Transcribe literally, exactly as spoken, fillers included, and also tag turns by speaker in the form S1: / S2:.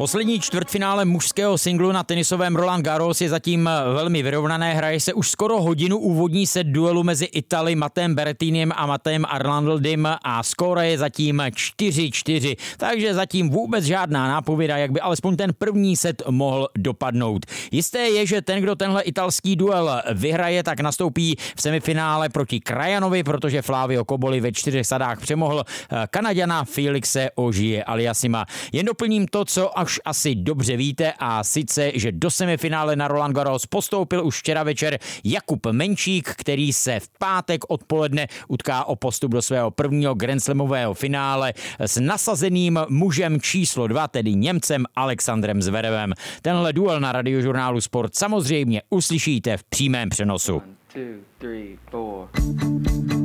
S1: Poslední čtvrtfinále mužského singlu na tenisovém Roland Garros je zatím velmi vyrovnané. Hraje se už skoro hodinu úvodní set duelu mezi Italy Matteem Berrettiniem a Matteem Arnaldem a skóre je zatím čtyři čtyři. Takže zatím vůbec žádná nápověda, jak by alespoň ten první set mohl dopadnout. Jisté je, že ten, kdo tenhle italský duel vyhraje, tak nastoupí v semifinále proti Krajanovi, protože Flavio Cobolli ve čtyřech sadách přemohl Kanaďana Felixe Auger-Aliassima. Jen doplním to, co až asi dobře víte, a sice, že do semifinále na Roland Garros postoupil už včera večer Jakub Menčík, který se v pátek odpoledne utká o postup do svého prvního grandslamového finále s nasazeným mužem číslo dva, tedy Němcem Alexandrem Zverevem. Tenhle duel na Radiožurnálu Sport samozřejmě uslyšíte v přímém přenosu. One, two, three, four.